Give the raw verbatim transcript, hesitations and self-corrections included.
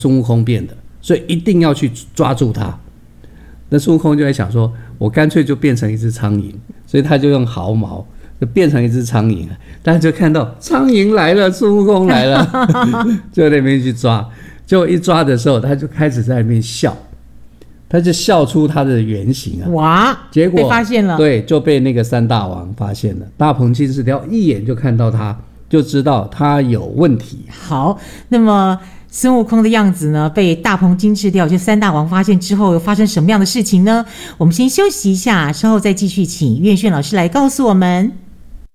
孙悟空变的，所以一定要去抓住他。那孙悟空就在想说，我干脆就变成一只苍蝇，所以他就用毫毛就变成一只苍蝇，大家就看到苍蝇来了，孙悟空来了，就在那边去抓。结果一抓的时候，他就开始在那边笑，他就笑出他的原型啊！ 哇， 结果被发现了， 对，就被那个三大王发现了。大鹏金翅雕一眼就看到他，就知道他有问题。 好，那么孙悟空的样子呢，被大鹏金翅雕就三大王发现之后，又发生什么样的事情呢？我们先休息一下，稍后再继续请岳轩老师来告诉我们。